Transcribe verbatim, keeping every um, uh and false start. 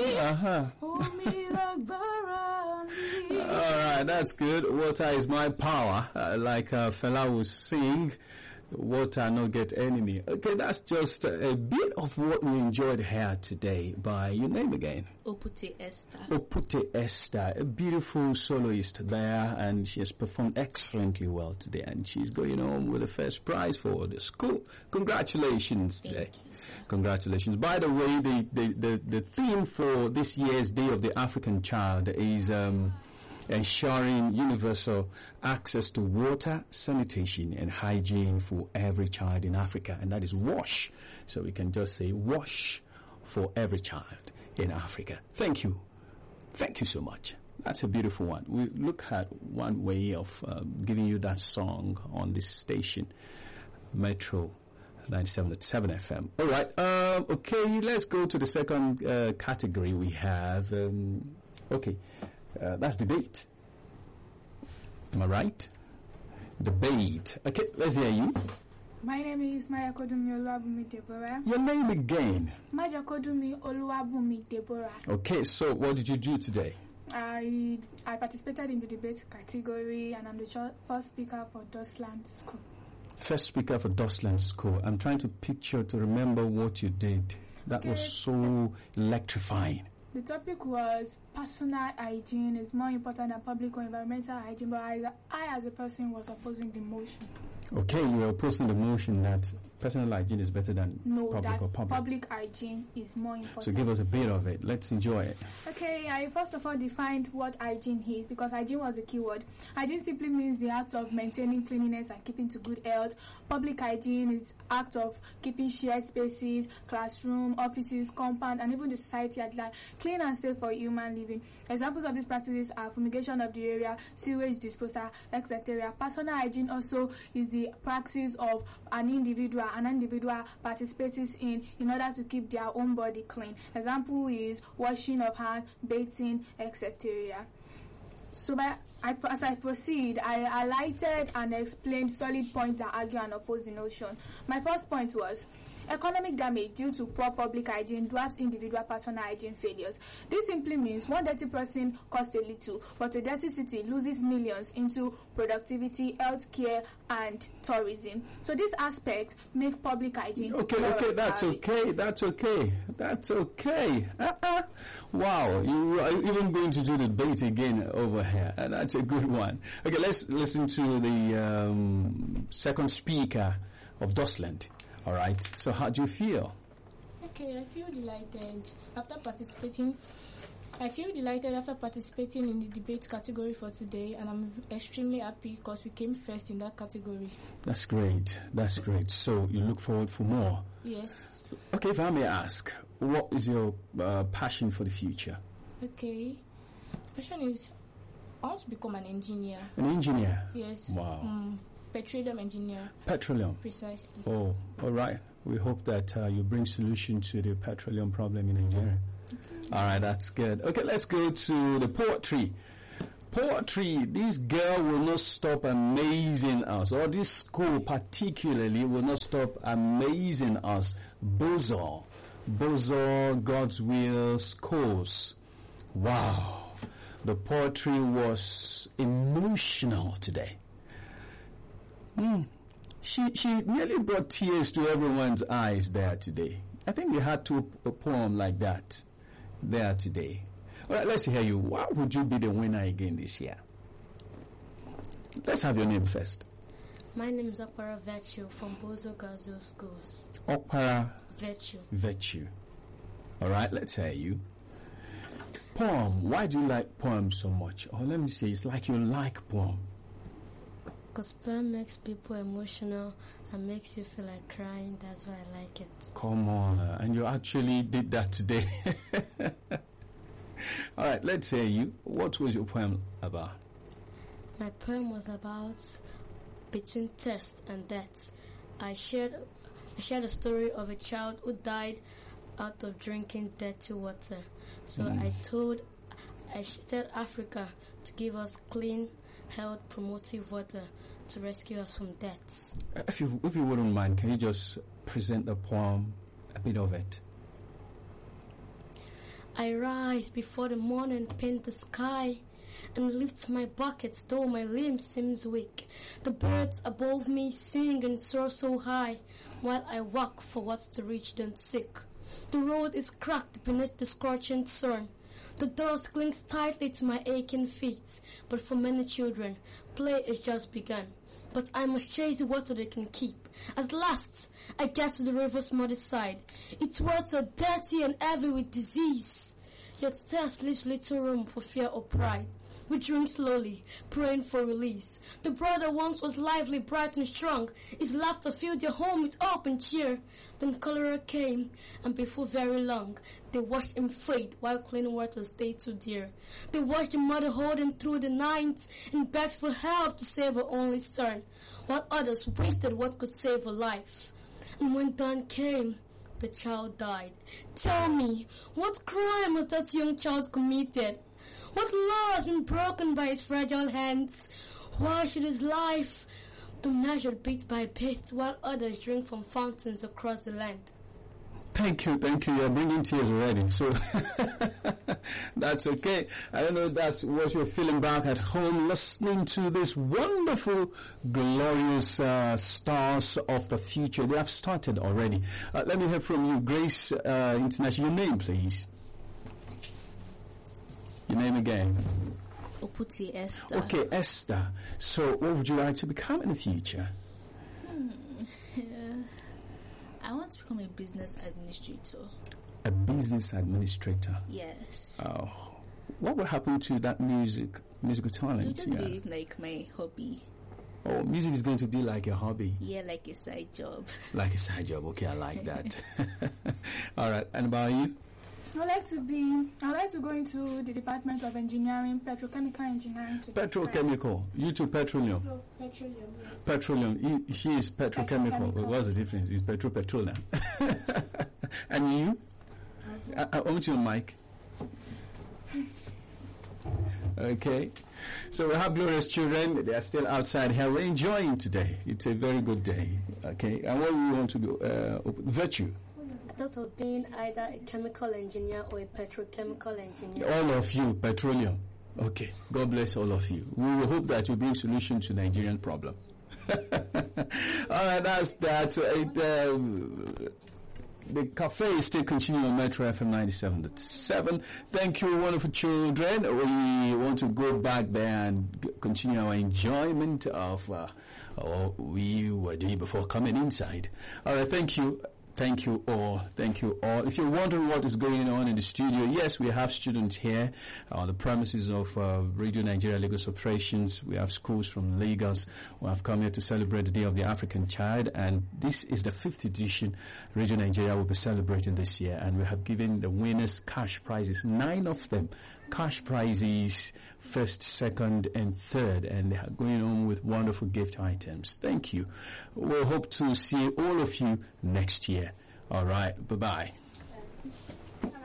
Uh-huh. Alright, that's good. Water is my power. Uh, like uh, Fela will sing, water no get enemy. Okay, that's just a bit of what we enjoyed here today by, your name again? Opute Esther. Opute Esther, a beautiful soloist there, and she has performed excellently well today, and she's going home with the first prize for the school. Congratulations today. Thank you, sir. Congratulations. By the way, the, the, the, the theme for this year's Day of the African Child is um, ensuring universal access to water, sanitation, and hygiene for every child in Africa, and that is WASH. So we can just say WASH for every child in Africa. Thank you. Thank you so much. That's a beautiful one. We look at one way of um, giving you that song on this station, Metro ninety-seven point seven F M. All right. Um, okay, let's go to the second uh, category we have. Um, okay, uh, that's debate. Am I right? Debate. Okay, let's hear you. My name is Maya Kodumi Oluwabumi Deborah. Your name again? Maya Kodumi Oluwabumi Deborah. Okay, so what did you do today? I I participated in the debate category, and I'm the ch- first speaker for Dustland School. First speaker for Dustland School. I'm trying to picture, to remember what you did. That Okay. was so electrifying. The topic was personal hygiene is more important than public or environmental hygiene, but I, I as a person was opposing the motion. Okay, you were opposing the motion that personal hygiene is better than No, public that or public. public hygiene is more important. So give us a bit of it. Let's enjoy it. Okay, I first of all defined what hygiene is, because hygiene was the key word. Hygiene simply means the act of maintaining cleanliness and keeping to good health. Public hygiene is act of keeping shared spaces, classroom, offices, compound, and even the society at large clean and safe for human living. Examples of these practices are fumigation of the area, sewage disposal, et cetera. Personal hygiene also is the practice of an individual, an individual participates in in order to keep their own body clean. Example is washing of hands, bathing, et cetera. So by, I, as I proceed, I highlighted and explained solid points that argue and oppose the notion. My first point was economic damage due to poor public hygiene dwarfs individual personal hygiene failures. This simply means one dirty person costs a little, but a dirty city loses millions into productivity, healthcare, and tourism. So this aspect make public hygiene. Okay, okay, that's okay, that's okay, that's okay. Uh-uh. Wow, you are even going to do the debate again over here. Uh, that's a good one. Okay, let's listen to the um, second speaker of Dustland. All right. So how do you feel? Okay, I feel delighted after participating. I feel delighted after participating in the debate category for today, and I'm extremely happy because we came first in that category. That's great. That's great. So you look forward for more? Yes. Okay, if I may ask, what is your uh, passion for the future? Okay. Passion is I want to become an engineer. An engineer? Yes. Wow. Um, petroleum engineer. Petroleum? Precisely. Oh, all right. We hope that uh, you bring solution to the petroleum problem in Nigeria. Okay. All right, that's good. Okay, let's go to the poetry. Poetry, this girl will not stop amazing us, or this school particularly will not stop amazing us. Bozo. Bozo, God's Will Schools. Wow. The poetry was emotional today. Mm. She she nearly brought tears to everyone's eyes there today. I think we had to a poem like that there today. All right, let's hear you. Why would you be the winner again this year? Let's have your name first. My name is Okpara Virtue from Bozo Girls' Schools. Okpara Virtue. Virtue. All right, let's hear you. Poem. Why do you like poems so much? Or let me say, it's like you like poem. Because poem makes people emotional and makes you feel like crying. That's why I like it. Come on. Uh, and you actually did that today. All right, let's hear you. What was your poem about? My poem was about between thirst and death. I shared, I shared a story of a child who died out of drinking dirty water. So mm. I told, I told Africa to give us clean, health, promotive water to rescue us from death. If you, if you wouldn't mind, can you just present the poem, a bit of it? I rise before the morning paint the sky and lift my buckets though my limb seems weak. The birds above me sing and soar so high while I walk for what's to reach don't seek. The road is cracked beneath the scorching sun. The doors clings tightly to my aching feet, but for many children, play is just begun. But I must chase the water they can keep. At last, I get to the river's muddy side. Its water dirty and heavy with disease, yet thirst leaves little room for fear or pride. We drink slowly, praying for release. The brother once was lively, bright and strong. His laughter filled their home with hope and cheer. Then cholera came, and before very long, they watched him fade while clean water stayed too dear. They watched the mother hold him through the night and begged for help to save her only son, while others wasted what could save her life. And when dawn came, the child died. Tell me, what crime has that young child committed? What law has been broken by his fragile hands? Why should his life be measured bit by bit while others drink from fountains across the land? Thank you, thank you. You're bringing tears already, so that's okay. I don't know if that's what you're feeling back at home, listening to this wonderful, glorious uh, stars of the future. They have started already. Uh, let me hear from you, Grace uh, International. Your name, please. Your name again? Oputi Esther. Okay, Esther. So, what would you like to become in the future? Hmm. I want to become a business administrator. A business administrator? Yes. Oh. What would happen to that music, musical talent? It'll just yeah. be like my hobby. Oh, music is going to be like a hobby? Yeah, like a side job. Like a side job. Okay, I like that. All right. And about you? I would like to be, I would like to go into the Department of Engineering, Petrochemical Engineering. To Petrochemical. You too, petroleum. Petro- Petroleum, yes. Petroleum. He, she is petrochemical. Petrochemical. What's the difference? It's petro petroleum. And you? I, I want your mic. Okay. So we have glorious children. They are still outside here. We're enjoying today. It's a very good day. Okay. And what we want to do? Uh, virtue. I thought of being either a chemical engineer or a petrochemical engineer. All of you, petroleum. Okay. God bless all of you. We will hope that you bring solution to Nigerian problem. All right, that's that. It, uh, the cafe is still continuing on Metro F M ninety-seven point seven. Thank you, wonderful children. We want to go back there and g- continue our enjoyment of uh, what we were doing before coming inside. All right, thank you. Thank you all. Thank you all. If you're wondering what is going on in the studio, yes, we have students here on the premises of uh, Radio Nigeria Lagos Operations. We have schools from Lagos who have come here to celebrate the Day of the African Child, and this is the fifth edition Radio Nigeria will be celebrating this year, and we have given the winners cash prizes, nine of them. Cash prizes, first, second, and third, and they are going on with wonderful gift items. Thank you. We'll hope to see all of you next year. All right. Bye-bye.